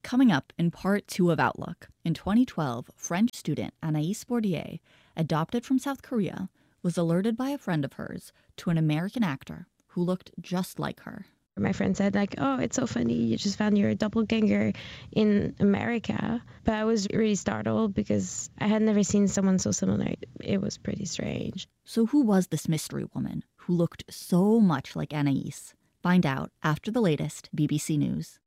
Coming up in part 2 of Outlook, in 2012, French student Anaïs Bordier, adopted from South Korea, was alerted by a friend of hers to an American actor who looked just like her. My friend said, like, oh, it's so funny, you just found your doppelganger in America. But I was really startled because I had never seen someone so similar. It was pretty strange. So who was this mystery woman who looked so much like Anaïs? Find out after the latest BBC News.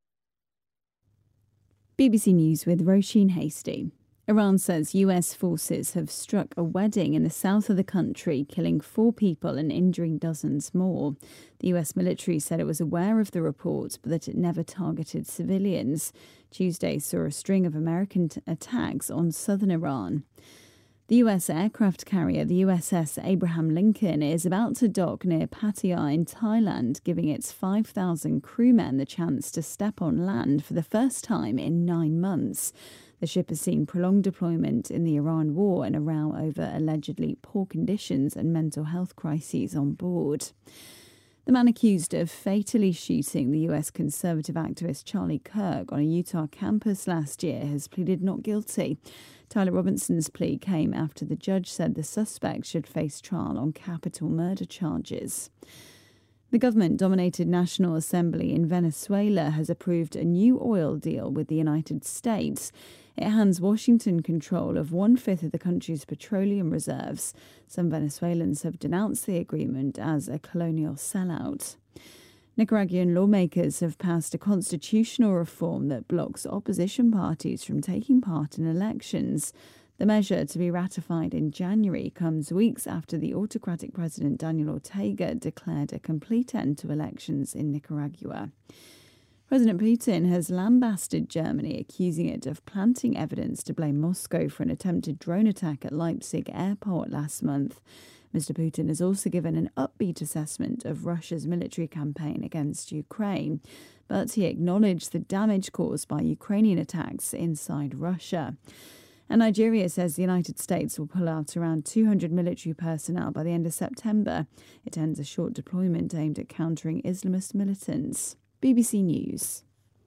BBC News with Roisin Hasty. Iran says US forces have struck a wedding in the south of the country, killing 4 people and injuring dozens more. The US military said it was aware of the report, but that it never targeted civilians. Tuesday saw a string of American attacks on southern Iran. The US aircraft carrier, the USS Abraham Lincoln, is about to dock near Pattaya in Thailand, giving its 5,000 crewmen the chance to step on land for the first time in 9 months. The ship has seen prolonged deployment in the Iran war and a row over allegedly poor conditions and mental health crises on board. The man accused of fatally shooting the US conservative activist Charlie Kirk on a Utah campus last year has pleaded not guilty. Tyler Robinson's plea came after the judge said the suspect should face trial on capital murder charges. The government-dominated National Assembly in Venezuela has approved a new oil deal with the United States. It hands Washington control of 1/5 of the country's petroleum reserves. Some Venezuelans have denounced the agreement as a colonial sellout. Nicaraguan lawmakers have passed a constitutional reform that blocks opposition parties from taking part in elections. The measure, to be ratified in January, comes weeks after the autocratic President Daniel Ortega declared a complete end to elections in Nicaragua. President Putin has lambasted Germany, accusing it of planting evidence to blame Moscow for an attempted drone attack at Leipzig airport last month. Mr. Putin has also given an upbeat assessment of Russia's military campaign against Ukraine, but he acknowledged the damage caused by Ukrainian attacks inside Russia. And Nigeria says the United States will pull out around 200 military personnel by the end of September. It ends a short deployment aimed at countering Islamist militants. BBC News.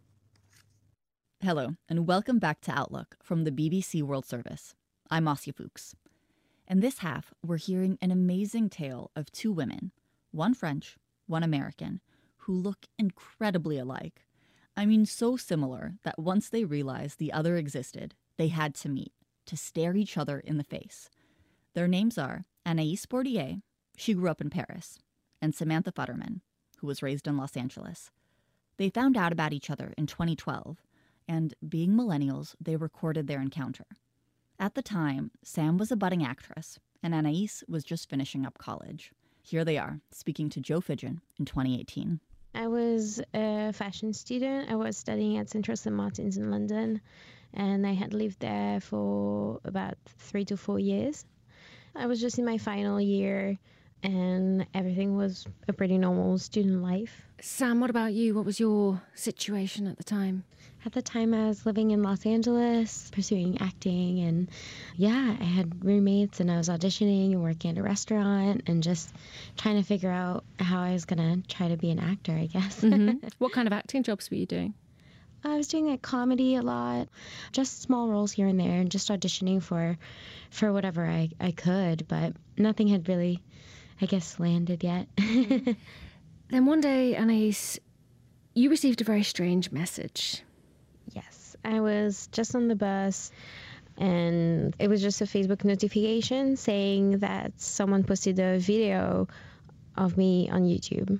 Hello, and welcome back to Outlook from the BBC World Service. I'm Asya Fuchs. In this half, we're hearing an amazing tale of 2 women, one French, one American, who look incredibly alike. I mean, so similar that once they realized the other existed, they had to meet, to stare each other in the face. Their names are Anaïs Bordier, she grew up in Paris, and Samantha Futterman, who was raised in Los Angeles. They found out about each other in 2012, and being millennials, they recorded their encounter. At the time, Sam was a budding actress, and Anaïs was just finishing up college. Here they are, speaking to Joe Fidgen in 2018. I was a fashion student. I was studying at Central St. Martin's in London, and I had lived there for about 3 to 4 years. I was just in my final year, and everything was a pretty normal student life. Sam, what about you? What was your situation at the time? At the time, I was living in Los Angeles, pursuing acting, and yeah, I had roommates, and I was auditioning and working at a restaurant, and just trying to figure out how I was going to try to be an actor, I guess. Mm-hmm. What kind of acting jobs were you doing? I was doing comedy a lot, just small roles here and there, and just auditioning for whatever I could, but nothing had really, I guess, landed yet. Then one day, Anaïs, you received a very strange message. Yes, I was just on the bus, and it was just a Facebook notification saying that someone posted a video of me on YouTube.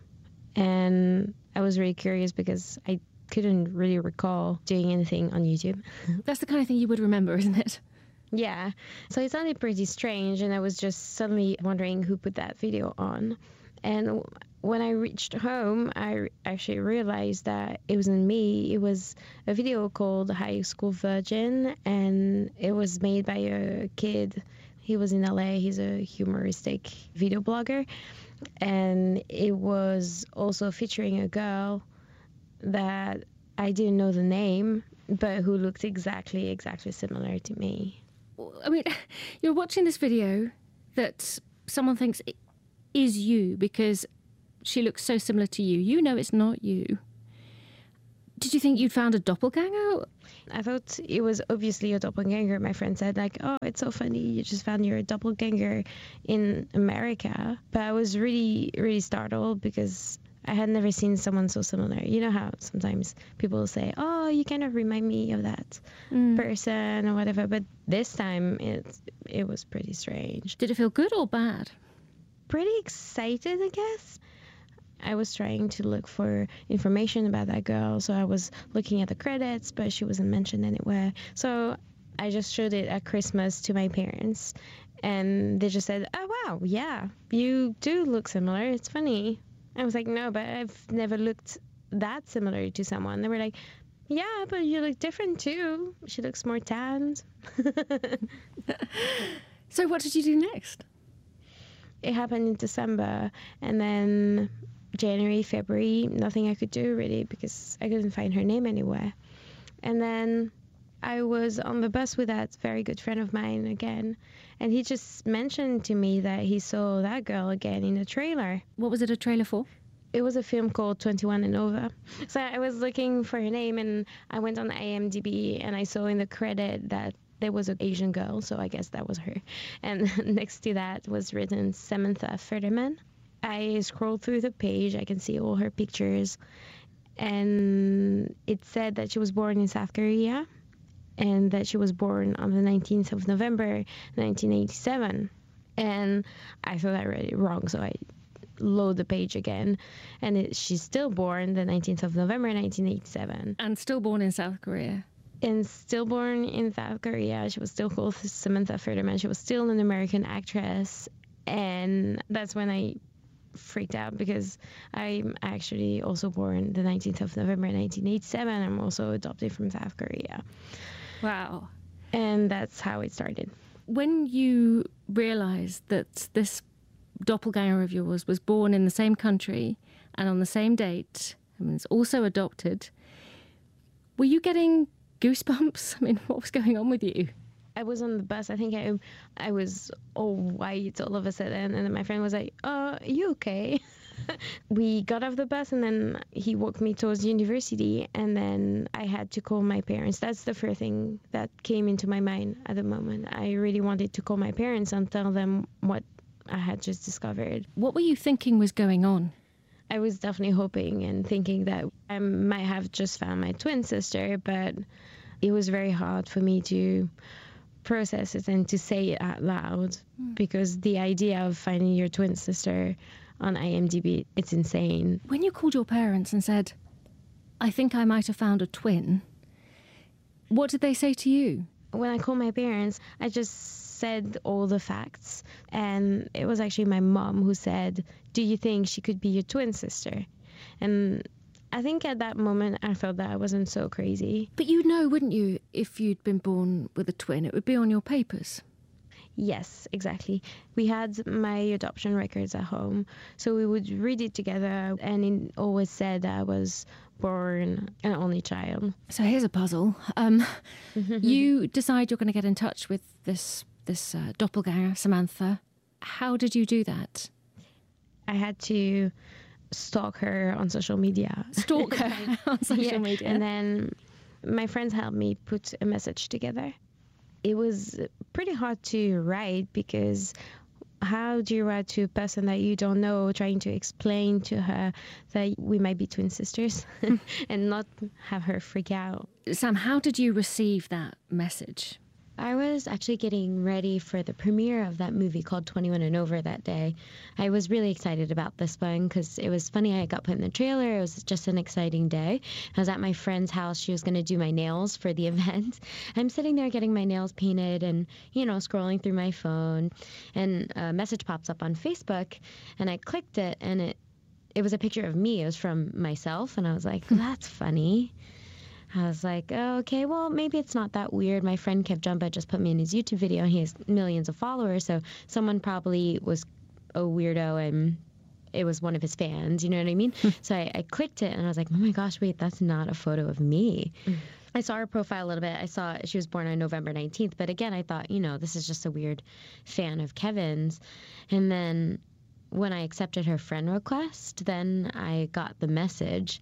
And I was really curious because I couldn't really recall doing anything on YouTube. That's the kind of thing you would remember, isn't it? Yeah. So it sounded pretty strange, and I was just suddenly wondering who put that video on. And when I reached home, I actually realized that it wasn't me. It was a video called High School Virgin, and it was made by a kid. He was in LA. He's a humoristic video blogger. And it was also featuring a girl that I didn't know the name, but who looked exactly similar to me. I mean, you're watching this video that someone thinks is you because she looks so similar to you. You know it's not you. Did you think you'd found a doppelganger? I thought it was obviously a doppelganger. My friend said, like, oh, it's so funny. You just found your doppelganger in America. But I was really, really startled because I had never seen someone so similar. You know how sometimes people say, oh, you kind of remind me of that person or whatever. But this time it was pretty strange. Did it feel good or bad? Pretty excited, I guess. I was trying to look for information about that girl, so I was looking at the credits, but she wasn't mentioned anywhere. So I just showed it at Christmas to my parents, and they just said, oh, wow, yeah, you do look similar. It's funny. I was like, no, but I've never looked that similar to someone. They were like, yeah, but you look different too. She looks more tanned. So what did you do next? It happened in December, and then January, February, nothing I could do really because I couldn't find her name anywhere. And then I was on the bus with that very good friend of mine again, and he just mentioned to me that he saw that girl again in a trailer. What was it a trailer for? It was a film called 21 and Over. So I was looking for her name, and I went on IMDb, and I saw in the credit that there was an Asian girl, so I guess that was her. And next to that was written Samantha Furterman. I scrolled through the page, I can see all her pictures, and it said that she was born in South Korea and that she was born on the 19th of November, 1987. And I thought I read it wrong, so I load the page again, and she's still born the 19th of November, 1987. And still born in South Korea. And still born in South Korea. She was still called Samantha Furterman. She was still an American actress. And that's when I freaked out because I'm actually also born the 19th of November 1987. I'm also adopted from South Korea. Wow. And that's how it started. When you realised that this doppelganger of yours was born in the same country and on the same date and was also adopted, were you getting goosebumps? I mean, what was going on with you? I was on the bus. I think I was all white all of a sudden. And then my friend was like, oh, you okay? We got off the bus, and then he walked me towards university. And then I had to call my parents. That's the first thing that came into my mind at the moment. I really wanted to call my parents and tell them what I had just discovered. What were you thinking was going on? I was definitely hoping and thinking that I might have just found my twin sister, but it was very hard for me to process it and to say it out loud because the idea of finding your twin sister on IMDb, it's insane. When you called your parents and said, I think I might have found a twin, what did they say to you? When I called my parents, I just said all the facts, and it was actually my mom who said, do you think she could be your twin sister? And I think at that moment I felt that I wasn't so crazy. But you'd know, wouldn't you, if you'd been born with a twin? It would be on your papers. Yes, exactly. We had my adoption records at home, so we would read it together, and it always said that I was born an only child. So here's a puzzle. You decide you're going to get in touch with this doppelganger, Samantha. How did you do that? I had to stalk her on social media. Stalk her on social media. And then my friends helped me put a message together. It was pretty hard to write because how do you write to a person that you don't know, trying to explain to her that we might be twin sisters and not have her freak out? Sam, how did you receive that message? I was actually getting ready for the premiere of that movie called 21 and Over that day. I was really excited about this one because it was funny. I got put in the trailer. It was just an exciting day. I was at my friend's house. She was going to do my nails for the event. I'm sitting there getting my nails painted and, scrolling through my phone. And a message pops up on Facebook, and I clicked it, and it was a picture of me. It was from myself, and I was like, that's funny. I was like, oh, okay, well, maybe it's not that weird. My friend Kev Jumba just put me in his YouTube video, and he has millions of followers, so someone probably was a weirdo, and it was one of his fans, you know what I mean? So I clicked it, and I was like, oh my gosh, wait, that's not a photo of me. I saw her profile a little bit. I saw she was born on November 19th, but again, I thought, this is just a weird fan of Kevin's. And then when I accepted her friend request, then I got the message.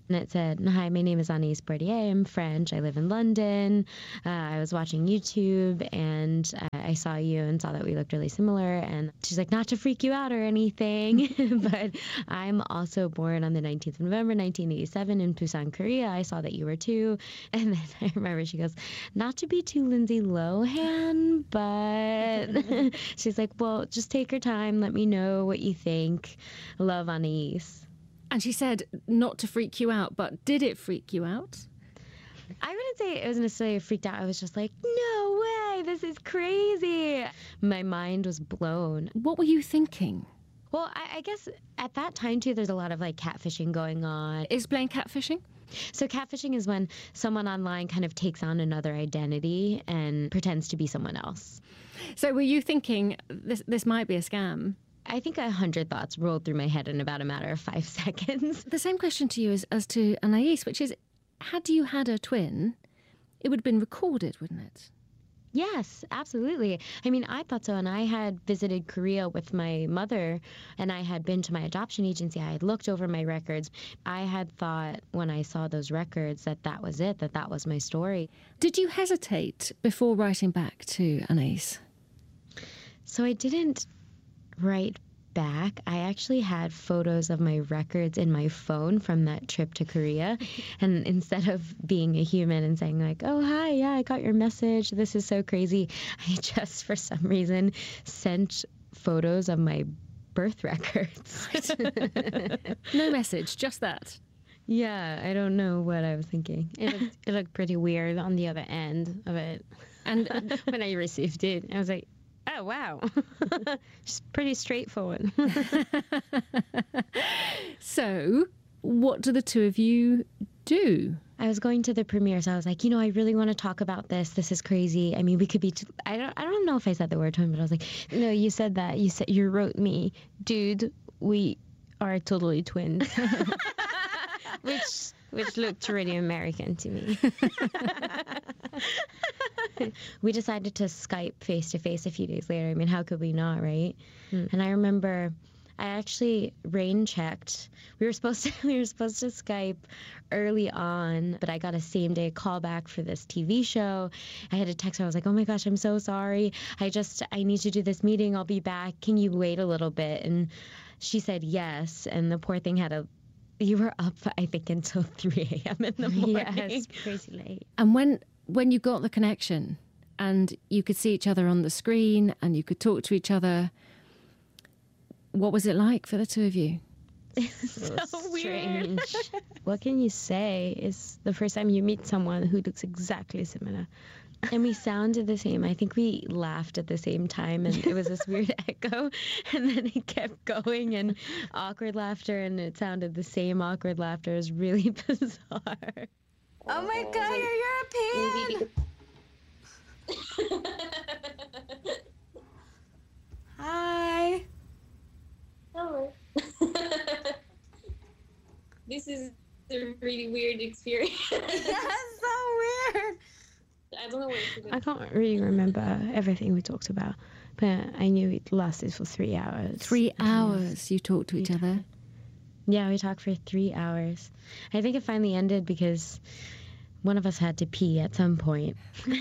And it said, "Hi, my name is Anaïs Bordier. I'm French. I live in London. I was watching YouTube and I saw you and saw that we looked really similar." And she's like, "Not to freak you out or anything, but I'm also born on the 19th of November, 1987 in Busan, Korea. I saw that you were too." And then I remember she goes, "Not to be too Lindsay Lohan, but..." She's like, "Well, just take your time. Let me know what you think. Love, Anaïs." And she said not to freak you out, but did it freak you out? I wouldn't say it was necessarily freaked out. I was just like, no way, this is crazy. My mind was blown. What were you thinking? Well, I guess at that time, too, there's a lot of like catfishing going on. Explain catfishing. So catfishing is when someone online kind of takes on another identity and pretends to be someone else. So were you thinking this might be a scam? I think 100 thoughts rolled through my head in about a matter of 5 seconds. The same question to you as to Anaïs, which is, had you had a twin, it would have been recorded, wouldn't it? Yes, absolutely. I mean, I thought so, and I had visited Korea with my mother, and I had been to my adoption agency. I had looked over my records. I had thought when I saw those records that was it, that was my story. Did you hesitate before writing back to Anaïs? So I didn't write back. I actually had photos of my records in my phone from that trip to Korea. And instead of being a human and saying like, "Oh, hi, yeah, I got your message. This is so crazy," I just, for some reason, sent photos of my birth records. No message, just that. Yeah, I don't know what I was thinking. It looked pretty weird on the other end of it. And when I received it, I was like, oh, wow. Just pretty straightforward. So, what do the two of you do? I was going to the premiere, so I was like, I really want to talk about this. This is crazy. I mean, we could be... I don't know if I said the word twin, but I was like... No, you said that. You wrote me, "Dude, we are totally twins." Which looked really American to me. We decided to Skype face-to-face a few days later. I mean, how could we not, right? And I remember I actually rain checked. We were supposed to Skype early on, but I got a same-day call back for this TV show. I had to text her. I was like, "Oh my gosh, I'm so sorry. I need to do this meeting. I'll be back. Can you wait a little bit?" And she said yes, and the poor thing you were up, I think, until 3 a.m. in the morning. Yes, crazy late. And when you got the connection and you could see each other on the screen and you could talk to each other, what was it like for the two of you? So strange. What can you say? It's the first time you meet someone who looks exactly similar. And we sounded the same. I think we laughed at the same time, and it was this weird echo. And then it kept going, and awkward laughter, and it sounded the same awkward laughter. It was really bizarre. Oh my God, you're European! Hi. Hello. This is a really weird experience. That's so weird. I don't know what to do. I can't really remember everything we talked about, but I knew it lasted for 3 hours. 3 hours you talked to each other? Yeah, we talked for 3 hours. I think it finally ended because one of us had to pee at some point.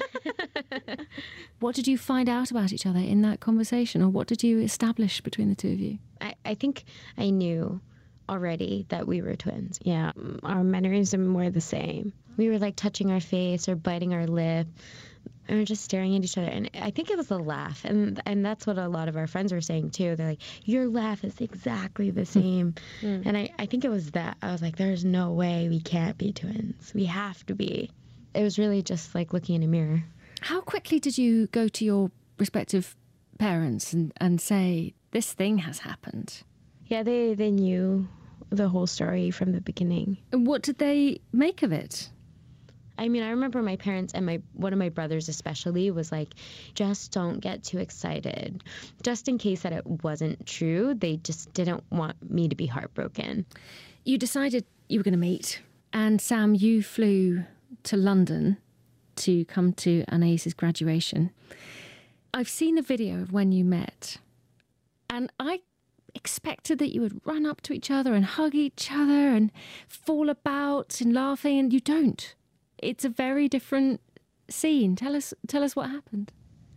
What did you find out about each other in that conversation, or what did you establish between the two of you? I think I knew already that we were twins. Yeah, our mannerisms were the same. We were like touching our face or biting our lip. And we're just staring at each other. And I think it was a laugh. And that's what a lot of our friends were saying, too. They're like, "Your laugh is exactly the same." And I think it was that. I was like, there's no way we can't be twins. We have to be. It was really just like looking in a mirror. How quickly did you go to your respective parents and say, "This thing has happened"? Yeah, they knew the whole story from the beginning. And what did they make of it? I mean, I remember my parents and one of my brothers especially was like, "Just don't get too excited." Just in case that it wasn't true, they just didn't want me to be heartbroken. You decided you were going to meet, and Sam, you flew to London to come to Anaïs's graduation. I've seen a video of when you met, and I expected that you would run up to each other and hug each other and fall about and laughing, and you don't. It's a very different scene. Tell us what happened.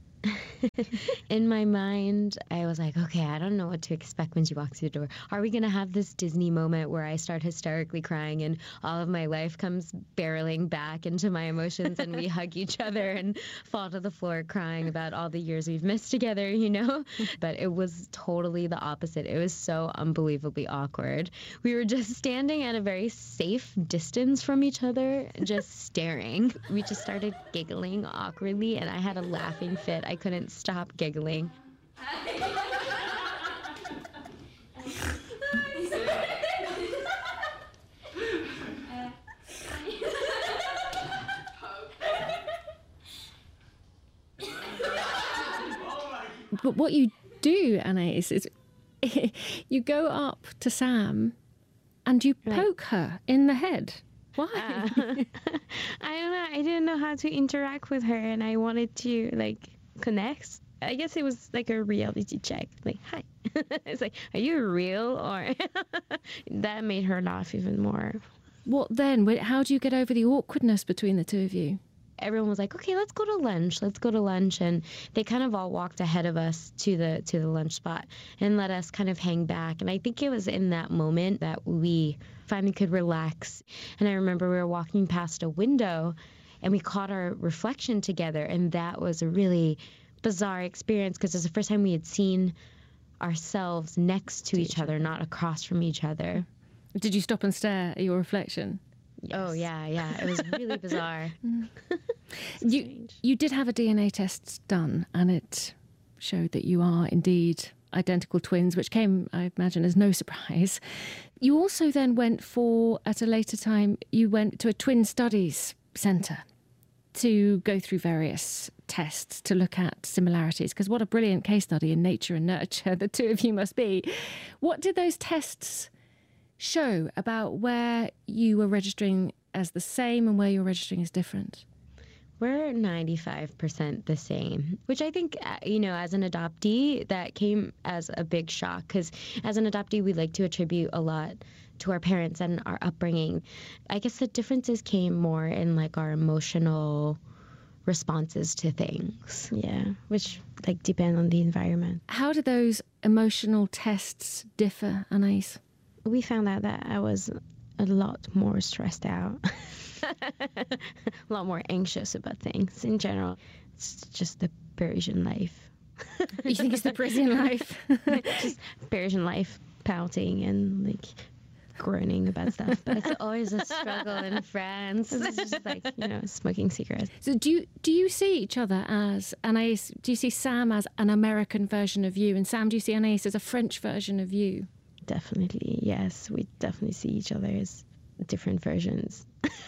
In my mind, I was like, okay, I don't know what to expect when she walks through the door. Are we going to have this Disney moment where I start hysterically crying and all of my life comes barreling back into my emotions and we hug each other and fall to the floor crying about all the years we've missed together, you know? But it was totally the opposite. It was so unbelievably awkward. We were just standing at a very safe distance from each other, just staring. We just started giggling awkwardly, and I had a laughing fit. I couldn't stop giggling. But what you do, Anais, is you go up to Sam and you poke her in the head. Why? I don't know. I didn't know how to interact with her, and I wanted to connect. I guess it was like a reality check. Like, hi. It's like, are you real? Or that made her laugh even more. What then? How do you get over the awkwardness between the two of you? Everyone was like, okay, let's go to lunch. And they kind of all walked ahead of us to the lunch spot and let us kind of hang back. And I think it was in that moment that we finally could relax. And I remember we were walking past a window and we caught our reflection together. And that was a really bizarre experience because it was the first time we had seen ourselves next to each other, not across from each other. Did you stop and stare at your reflection? Yes. Oh, yeah. It was really bizarre. You did have a DNA test done, and it showed that you are indeed identical twins, which came, I imagine, as no surprise. You also then at a later time, you went to a twin studies centre to go through various tests to look at similarities, because what a brilliant case study in nature and nurture the two of you must be. What did those tests show about where you were registering as the same and where you were registering as different? We're 95% the same, which I think, as an adoptee, that came as a big shock, because as an adoptee, we like to attribute a lot to our parents and our upbringing. I guess the differences came more in our emotional responses to things. Yeah, which depend on the environment. How do those emotional tests differ, Anais? We found out that I was a lot more stressed out, a lot more anxious about things in general. It's just the Parisian life. You think it's the Parisian life? Just Parisian life, pouting and groaning about stuff. But it's always a struggle in France. It's just smoking cigarettes. So do you see each other as Anais? Do you see Sam as an American version of you, and Sam, do you see Anais as a French version of you? Definitely, yes. We definitely see each other as different versions.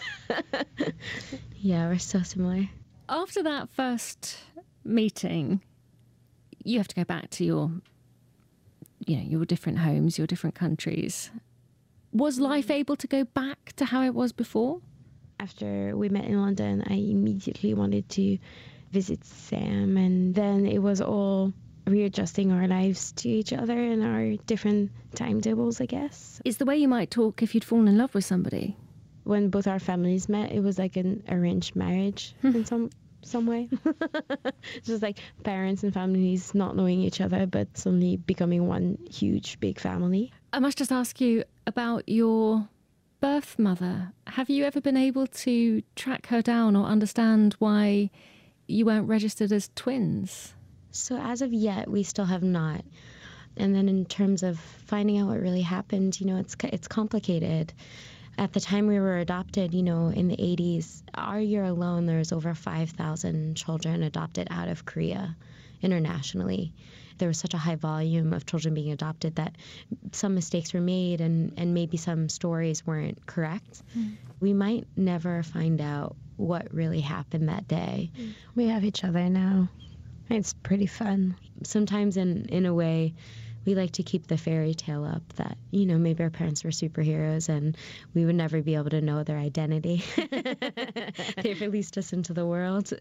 Yeah, we're so similar. After that first meeting, you have to go back to your different homes, your different countries. Was life able to go back to how it was before? After we met in London, I immediately wanted to visit Sam, and then it was all readjusting our lives to each other and our different timetables, I guess. It's the way you might talk if you'd fallen in love with somebody. When both our families met, it was like an arranged marriage in some way. Just parents and families not knowing each other, but suddenly becoming one huge, big family. I must just ask you about your birth mother. Have you ever been able to track her down or understand why you weren't registered as twins? So as of yet, we still have not. And then in terms of finding out what really happened, it's complicated. At the time we were adopted, in the 80s, our year alone, there was over 5,000 children adopted out of Korea internationally. There was such a high volume of children being adopted that some mistakes were made and maybe some stories weren't correct. We might never find out what really happened that day. We have each other now. It's pretty fun. Sometimes in a way, we like to keep the fairy tale up that, maybe our parents were superheroes and we would never be able to know their identity. They released us into the world.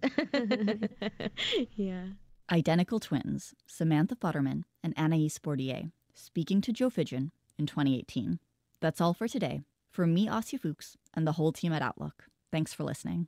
Yeah. Identical twins, Samantha Futterman and Anais Fortier, speaking to Joe Fidgen in 2018. That's all for today. From me, Asya Fuchs, and the whole team at Outlook. Thanks for listening.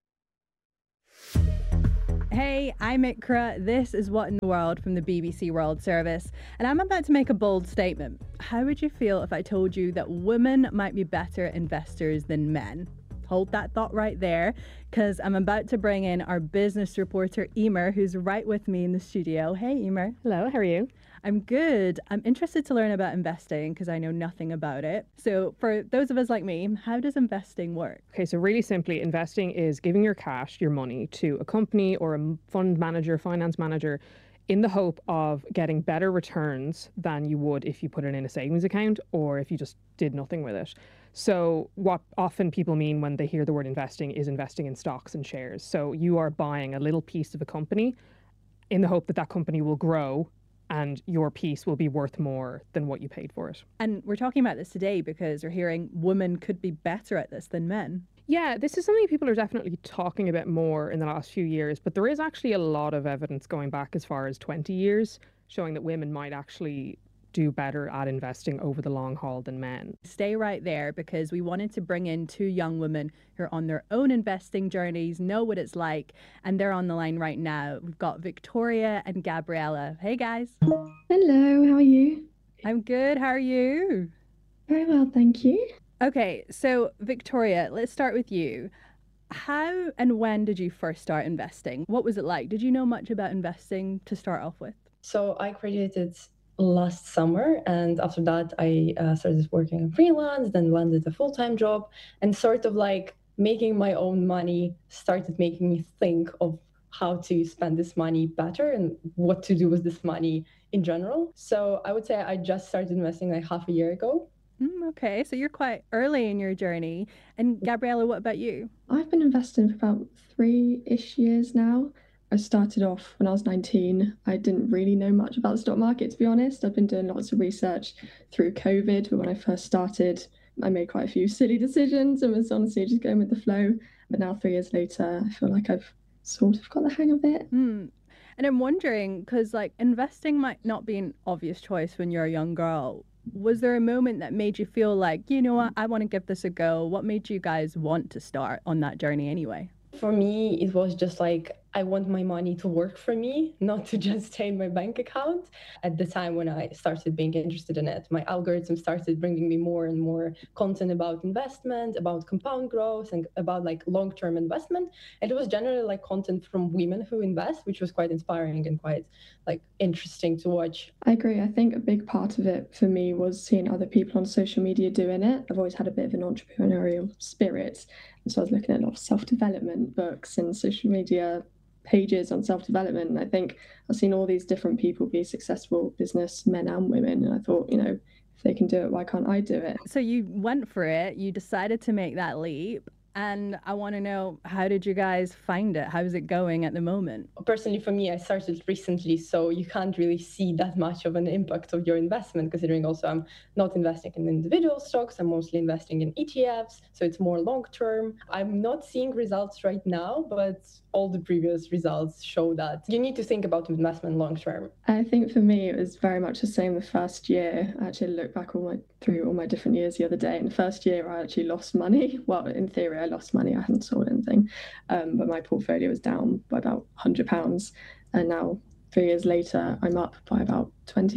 Hey, I'm Ikra. This is What in the World from the BBC World Service, and I'm about to make a bold statement. How would you feel if I told you that women might be better investors than men? Hold that thought right there, because I'm about to bring in our business reporter, Emer, who's right with me in the studio. Hey, Emer. Hello, how are you? I'm good. I'm interested to learn about investing because I know nothing about it. So for those of us like me, how does investing work? Okay, so really simply, investing is giving your cash, your money, to a company or a fund manager, finance manager, in the hope of getting better returns than you would if you put it in a savings account or if you just did nothing with it. So what often people mean when they hear the word investing is investing in stocks and shares. So you are buying a little piece of a company in the hope that that company will grow and your piece will be worth more than what you paid for it. And we're talking about this today because we're hearing women could be better at this than men. Yeah, this is something people are definitely talking about more in the last few years, but there is actually a lot of evidence going back as far as 20 years showing that women might actually do better at investing over the long haul than men. Stay right there because we wanted to bring in two young women who are on their own investing journeys, know what it's like, and they're on the line right now. We've got Victoria and Gabriella. Hey guys. Hello, how are you? I'm good. How are you? Very well, thank you. Okay, so Victoria, let's start with you. How and when did you first start investing? What was it like? Did you know much about investing to start off with? So I graduated last summer, and after that I started working freelance, then landed a full-time job, and sort of like making my own money started making me think of how to spend this money better and what to do with this money in general. So I would say I just started investing like half a year ago. Okay, so you're quite early in your journey. And Gabriella, what about you? I've been investing for about 3-ish years now. I started off when I was 19. I didn't really know much about the stock market, to be honest. I've been doing lots of research through COVID, but when I first started, I made quite a few silly decisions and was honestly just going with the flow. But now 3 years later, I feel like I've sort of got the hang of it. And I'm wondering, because like investing might not be an obvious choice when you're a young girl. Was there a moment that made you feel like, you know what, I want to give this a go? What made you guys want to start on that journey anyway? For me, it was just like, I want my money to work for me, not to just stay in my bank account. At the time when I started being interested in it, my algorithm started bringing me more and more content about investment, about compound growth, and about like long-term investment. And it was generally like content from women who invest, which was quite inspiring and quite like interesting to watch. I agree. I think a big part of it for me was seeing other people on social media doing it. I've always had a bit of an entrepreneurial spirit. And so I was looking at a lot of self-development books and social media pages on self-development, and I think I've seen all these different people be successful business men and women, and I thought, you know, if they can do it, why can't I do it? So you went for it, you decided to make that leap, and I want to know, how did you guys find it? How's it going at the moment? Personally, for me, I started recently, so you can't really see that much of an impact of your investment, considering also I'm not investing in individual stocks, I'm mostly investing in ETFs, so it's more long-term. I'm not seeing results right now, but all the previous results show that you need to think about investment long-term. I think for me, it was very much the same the first year. I actually looked back through all my different years the other day, and the first year I actually lost money. Well, in theory, I lost money. I hadn't sold anything, but my portfolio was down by about £100. And now 3 years later, I'm up by about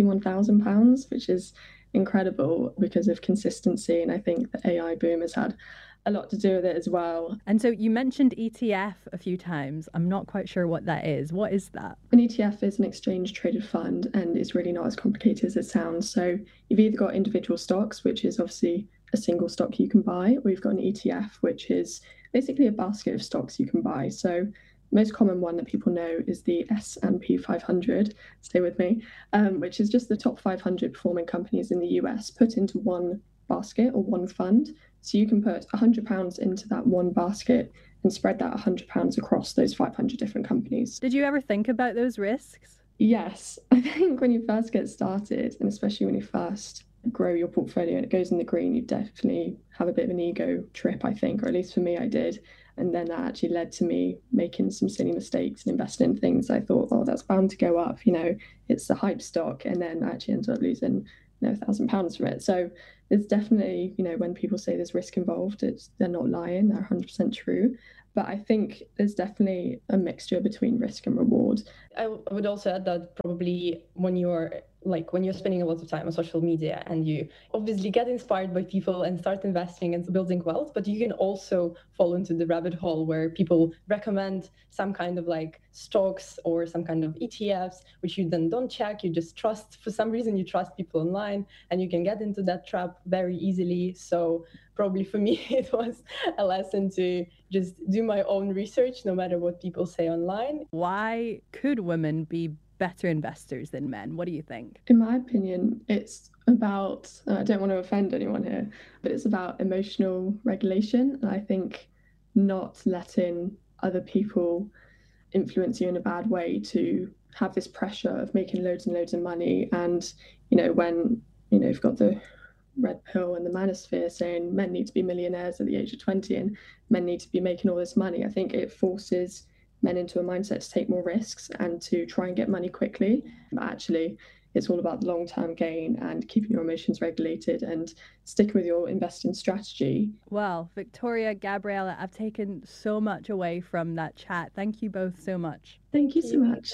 £21,000, which is incredible because of consistency. And I think the AI boom has had a lot to do with it as well. And so you mentioned ETF a few times. I'm not quite sure what that is. What is that? An ETF is an exchange traded fund, and it's really not as complicated as it sounds. So you've either got individual stocks, which is obviously a single stock you can buy, or you've got an ETF, which is basically a basket of stocks you can buy. So the most common one that people know is the S&P 500, stay with me, which is just the top 500 performing companies in the US put into one basket or one fund. So you can put £100 into that one basket and spread that £100 across those 500 different companies. Did you ever think about those risks? Yes. I think when you first get started, and especially when you first grow your portfolio and it goes in the green, you definitely have a bit of an ego trip, I think, or at least for me, I did. And then that actually led to me making some silly mistakes and investing in things I thought, oh, that's bound to go up. You know, it's the hype stock. And then I actually ended up losing £1,000 from it. So there's definitely, when people say there's risk involved, they're not lying, they're 100% true. But I think there's definitely a mixture between risk and reward. I would also add that probably when you're spending a lot of time on social media and you obviously get inspired by people and start investing and building wealth, but you can also fall into the rabbit hole where people recommend some kind of stocks or some kind of ETFs, which you then don't check. You just trust, for some reason you trust people online, and you can get into that trap very easily. So probably for me, it was a lesson to just do my own research, no matter what people say online. Why could women be better investors than men? What do you think? In my opinion, it's about, I don't want to offend anyone here, but it's about emotional regulation. And I think not letting other people influence you in a bad way to have this pressure of making loads and loads of money. And, when, you've got the red pill and the manosphere saying men need to be millionaires at the age of 20 and men need to be making all this money, I think it forces men into a mindset to take more risks and to try and get money quickly. But actually, it's all about the long-term gain and keeping your emotions regulated and sticking with your investing strategy. Well, Victoria, Gabriella, I've taken so much away from that chat. Thank you both so much. Thank you so much.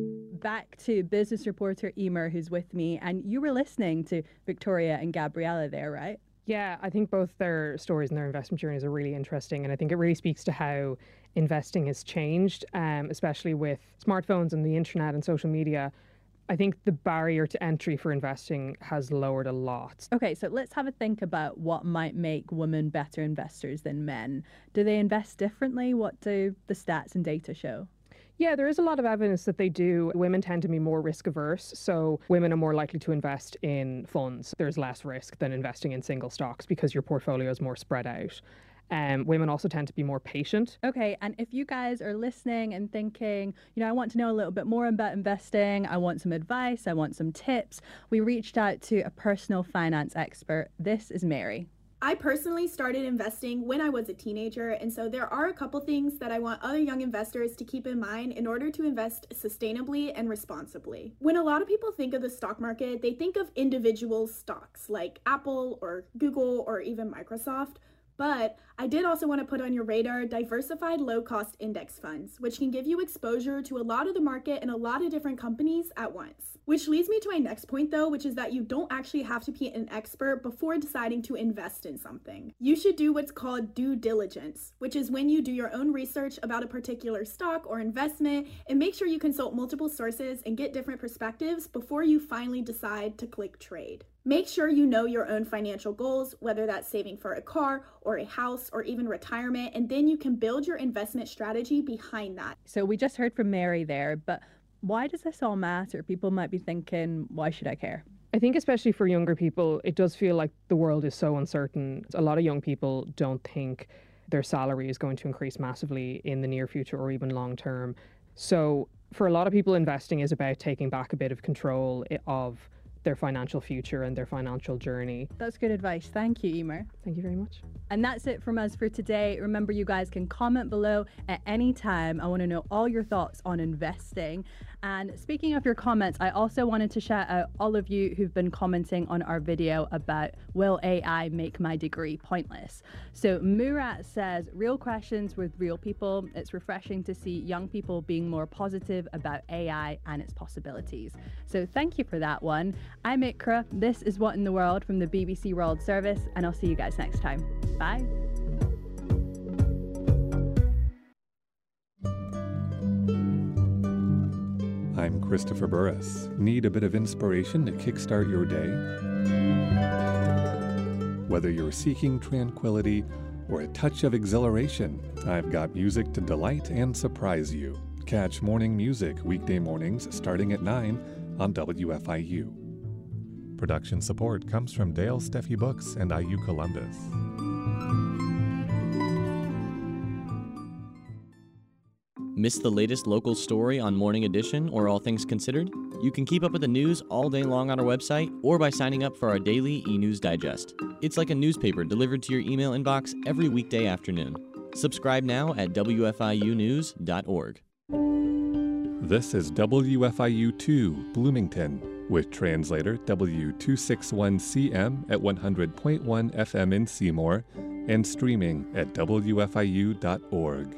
Back to business reporter Emer, who's with me, and you were listening to Victoria and Gabriella there, right? Yeah, I think both their stories and their investment journeys are really interesting. And I think it really speaks to how investing has changed, especially with smartphones and the internet and social media. I think the barrier to entry for investing has lowered a lot. Okay, so let's have a think about what might make women better investors than men. Do they invest differently? What do the stats and data show? Yeah, there is a lot of evidence that they do. Women tend to be more risk averse, so women are more likely to invest in funds. There's less risk than investing in single stocks because your portfolio is more spread out. Women also tend to be more patient. Okay, and if you guys are listening and thinking, I want to know a little bit more about investing, I want some advice, I want some tips, we reached out to a personal finance expert. This is Mary. I personally started investing when I was a teenager, and so there are a couple things that I want other young investors to keep in mind in order to invest sustainably and responsibly. When a lot of people think of the stock market, they think of individual stocks like Apple or Google or even Microsoft. But I did also want to put on your radar diversified low-cost index funds, which can give you exposure to a lot of the market and a lot of different companies at once. Which leads me to my next point though, which is that you don't actually have to be an expert before deciding to invest in something. You should do what's called due diligence, which is when you do your own research about a particular stock or investment and make sure you consult multiple sources and get different perspectives before you finally decide to click trade. Make sure you know your own financial goals, whether that's saving for a car or a house or even retirement, and then you can build your investment strategy behind that. So we just heard from Mary there, but why does this all matter? People might be thinking, why should I care? I think especially for younger people, it does feel like the world is so uncertain. A lot of young people don't think their salary is going to increase massively in the near future or even long term. So for a lot of people, investing is about taking back a bit of control of their financial future and their financial journey. That's good advice. Thank you, Emer. Thank you very much. And that's it from us for today. Remember, you guys can comment below at any time. I want to know all your thoughts on investing. And speaking of your comments, I also wanted to shout out all of you who've been commenting on our video about will AI make my degree pointless? So Murat says, real questions with real people. It's refreshing to see young people being more positive about AI and its possibilities. So thank you for that one. I'm Ikra. This is What in the World from the BBC World Service, and I'll see you guys next time. Bye. I'm Christopher Burris. Need a bit of inspiration to kickstart your day? Whether you're seeking tranquility or a touch of exhilaration, I've got music to delight and surprise you. Catch Morning Music weekday mornings starting at 9 on WFIU. Production support comes from Dale Steffi Books and IU Columbus. Miss the latest local story on Morning Edition or All Things Considered? You can keep up with the news all day long on our website or by signing up for our daily e-news digest. It's like a newspaper delivered to your email inbox every weekday afternoon. Subscribe now at WFIUnews.org. This is WFIU2 Bloomington. with translator W261CM at 100.1 FM in Seymour and streaming at WFIU.org.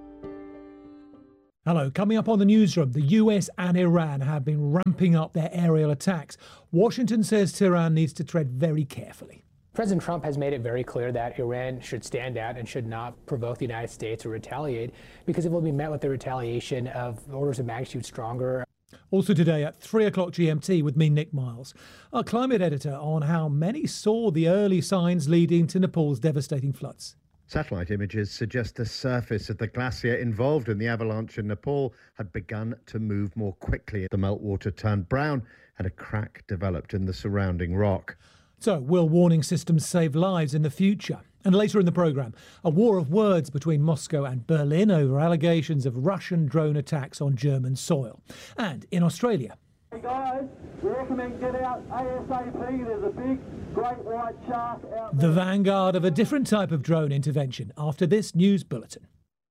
Hello, coming up on the newsroom, the US and Iran have been ramping up their aerial attacks. Washington says Tehran needs to tread very carefully. President Trump has made it very clear that Iran should stand out and should not provoke the United States or retaliate, because it will be met with the retaliation of orders of magnitude stronger. Also today at 3 o'clock GMT with me, Nick Miles, our climate editor, on how many saw the early signs leading to Nepal's devastating floods. Satellite images suggest the surface of the glacier involved in the avalanche in Nepal had begun to move more quickly. The meltwater turned brown and a crack developed in the surrounding rock. So, will warning systems save lives in the future? And later in the programme, a war of words between Moscow and Berlin over allegations of Russian drone attacks on German soil. And in Australia. Hey guys, we recommend get out ASAP. There's a big, great white shark out there. The vanguard of a different type of drone intervention after this news bulletin.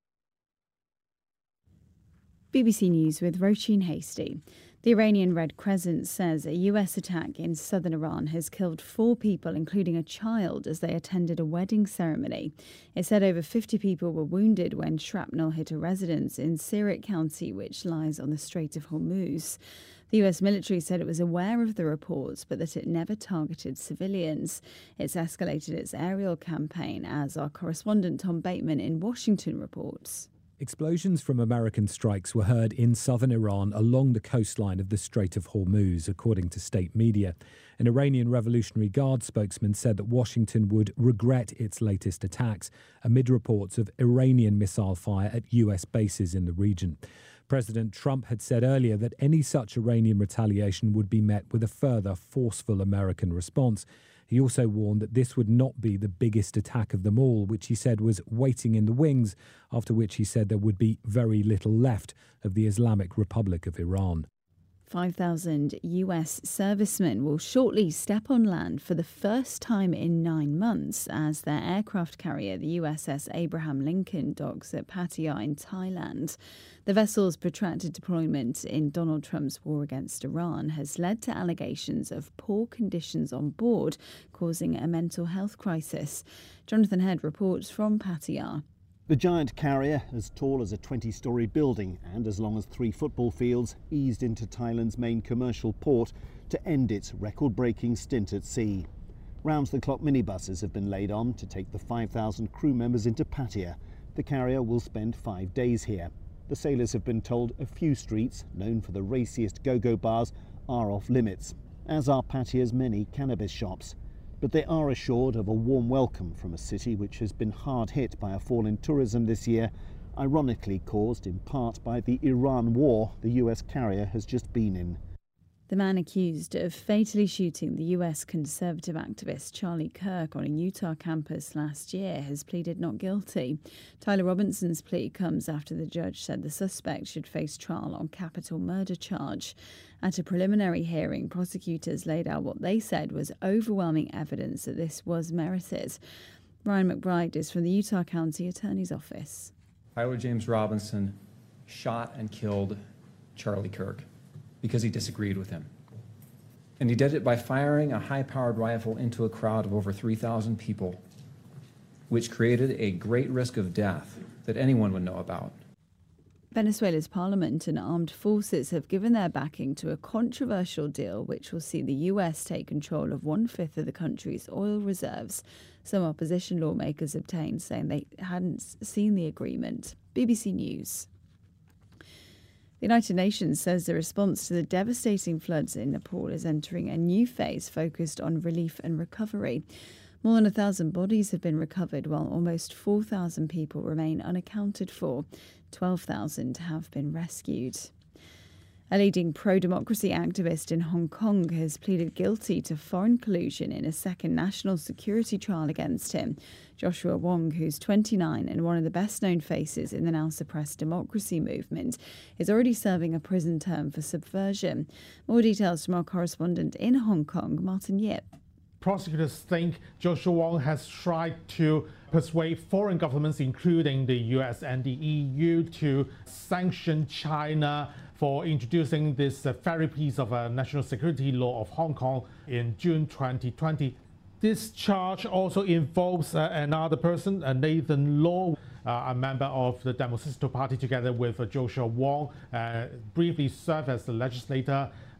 BBC News with Roisin Hastie. The Iranian Red Crescent says a US attack in southern Iran has killed 4 people, including a child, as they attended a wedding ceremony. It said over 50 people were wounded when shrapnel hit a residence in Sirik County, which lies on the Strait of Hormuz. The US military said it was aware of the reports, but that it never targeted civilians. It's escalated its aerial campaign, as our correspondent Tom Bateman in Washington reports. Explosions from American strikes were heard in southern Iran along the coastline of the Strait of Hormuz, according to state media. An Iranian Revolutionary Guard spokesman said that Washington would regret its latest attacks amid reports of Iranian missile fire at US bases in the region. President Trump had said earlier that any such Iranian retaliation would be met with a further forceful American response. He also warned that this would not be the biggest attack of them all, which he said was waiting in the wings, after which he said there would be very little left of the Islamic Republic of Iran. 5,000 US servicemen will shortly step on land for the first time in 9 months as their aircraft carrier, the USS Abraham Lincoln, docks at Pattaya in Thailand. The vessel's protracted deployment in Donald Trump's war against Iran has led to allegations of poor conditions on board, causing a mental health crisis. Jonathan Head reports from Pattaya. The giant carrier, as tall as a 20-storey building and as long as 3 football fields, eased into Thailand's main commercial port to end its record-breaking stint at sea. Round-the-clock minibuses have been laid on to take the 5,000 crew members into Pattaya. The carrier will spend 5 days here. The sailors have been told a few streets, known for the raciest go-go bars, are off limits, as are Pattaya's many cannabis shops. But they are assured of a warm welcome from a city which has been hard hit by a fall in tourism this year, ironically caused in part by the Iran war the US carrier has just been in. The man accused of fatally shooting the US conservative activist Charlie Kirk on a Utah campus last year has pleaded not guilty. Tyler Robinson's plea comes after the judge said the suspect should face trial on capital murder charge. At a preliminary hearing, prosecutors laid out what they said was overwhelming evidence that this was merited. Ryan McBride is from the Utah County Attorney's Office. Tyler James Robinson shot and killed Charlie Kirk because he disagreed with him. And he did it by firing a high-powered rifle into a crowd of over 3,000 people, which created a great risk of death that anyone would know about. Venezuela's parliament and armed forces have given their backing to a controversial deal which will see the US take control of 1/5 of the country's oil reserves. Some opposition lawmakers obtained, saying they hadn't seen the agreement. BBC News. The United Nations says the response to the devastating floods in Nepal is entering a new phase focused on relief and recovery. More than 1,000 bodies have been recovered, while almost 4,000 people remain unaccounted for. 12,000 have been rescued. A leading pro-democracy activist in Hong Kong has pleaded guilty to foreign collusion in a second national security trial against him. Joshua Wong, who's 29 and one of the best-known faces in the now-suppressed democracy movement, is already serving a prison term for subversion. More details from our correspondent in Hong Kong, Martin Yip. prosecutors think Joshua Wong has tried to persuade foreign governments, including the US and the EU, to sanction China for introducing this very piece of national security law of Hong Kong in June 2020. This charge also involves another person, Nathan Law, a member of the Democratic Party, together with Joshua Wong, briefly served as the legislator